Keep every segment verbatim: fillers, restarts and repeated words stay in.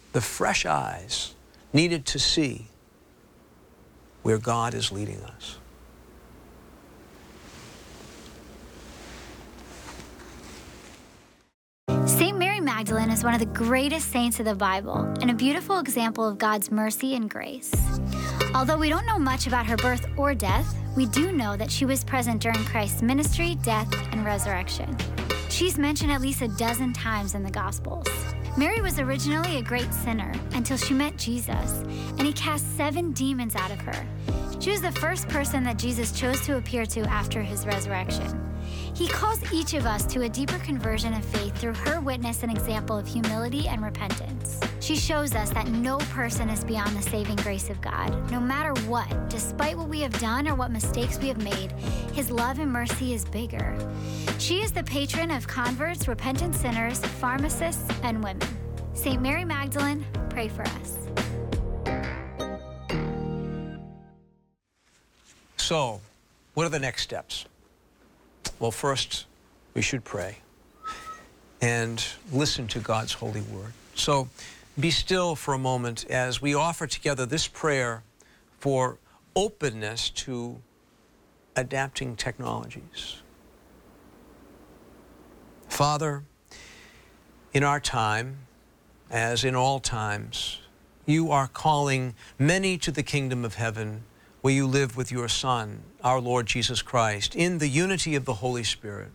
the fresh eyes needed to see where God is leading us. Saint Mary Magdalene is one of the greatest saints of the Bible and a beautiful example of God's mercy and grace. Although we don't know much about her birth or death, we do know that she was present during Christ's ministry, death, and resurrection. She's mentioned at least a dozen times in the Gospels. Mary was originally a great sinner until she met Jesus, and he cast seven demons out of her. She was the first person that Jesus chose to appear to after his resurrection. He calls each of us to a deeper conversion of faith through her witness and example of humility and repentance. She shows us that no person is beyond the saving grace of God. No matter what, despite what we have done or what mistakes we have made, his love and mercy is bigger. She is the patron of converts, repentant sinners, pharmacists, and women. Saint Mary Magdalene, pray for us. So, what are the next steps? Well, first, we should pray and listen to God's holy word. So, be still for a moment as we offer together this prayer for openness to adapting technologies. Father, in our time, as in all times, you are calling many to the kingdom of heaven, where you live with your Son, our Lord Jesus Christ, in the unity of the Holy Spirit.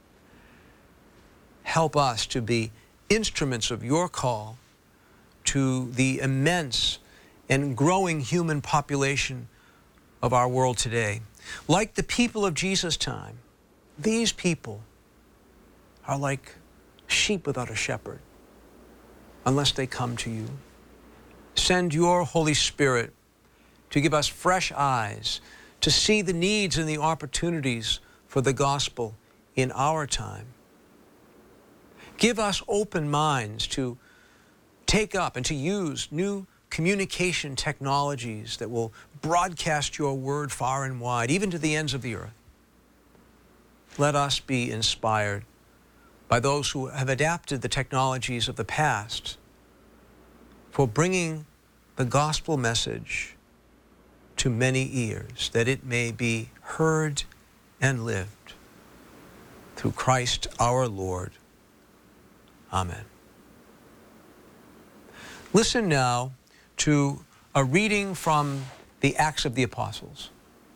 Help us to be instruments of your call to the immense and growing human population of our world today. Like the people of Jesus' time, these people are like sheep without a shepherd unless they come to you. Send your Holy Spirit to give us fresh eyes, to see the needs and the opportunities for the gospel in our time. Give us open minds to take up and to use new communication technologies that will broadcast your word far and wide, even to the ends of the earth. Let us be inspired by those who have adapted the technologies of the past for bringing the gospel message to many ears, that it may be heard and lived through Christ our Lord. Amen. Listen now to a reading from the Acts of the Apostles.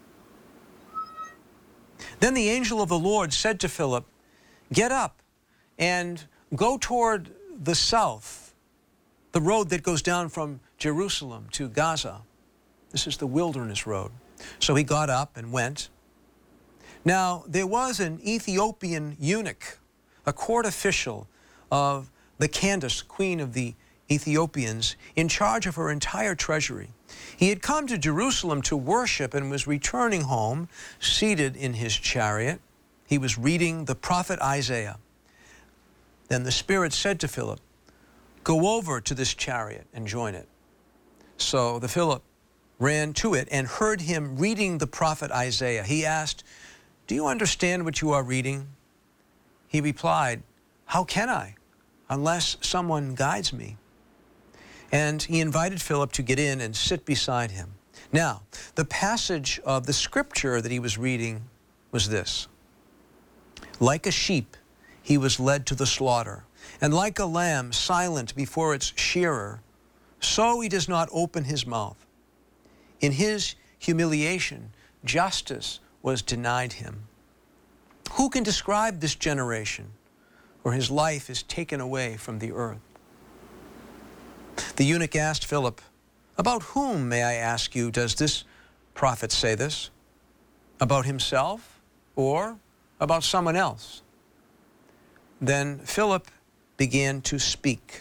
Then the angel of the Lord said to Philip, "Get up and go toward the south, the road that goes down from Jerusalem to Gaza." This is the wilderness road. So he got up and went. Now, there was an Ethiopian eunuch, a court official of the Candace, queen of the Ethiopians, in charge of her entire treasury. He had come to Jerusalem to worship and was returning home, seated in his chariot. He was reading the prophet Isaiah. Then the Spirit said to Philip, "Go over to this chariot and join it." So the Philip ran to it and heard him reading the prophet Isaiah. He asked, "Do you understand what you are reading?" He replied, "How can I, unless someone guides me?" And he invited Philip to get in and sit beside him. Now, the passage of the scripture that he was reading was this: "Like a sheep, he was led to the slaughter, and like a lamb silent before its shearer, so he does not open his mouth. In his humiliation, justice was denied him. Who can describe this generation, for his life is taken away from the earth?" The eunuch asked Philip, "About whom, may I ask you, does this prophet say this? About himself or about someone else?" Then Philip began to speak.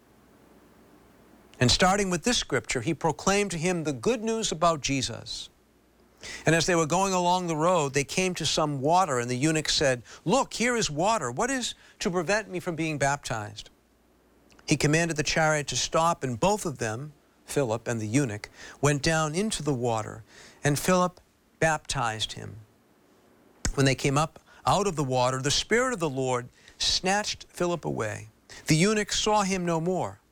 And starting with this scripture, he proclaimed to him the good news about Jesus. And as they were going along the road, they came to some water, and the eunuch said, "Look, here is water. What is to prevent me from being baptized?" He commanded the chariot to stop, and both of them, Philip and the eunuch, went down into the water, and Philip baptized him. When they came up out of the water, the Spirit of the Lord snatched Philip away. The eunuch saw him no more,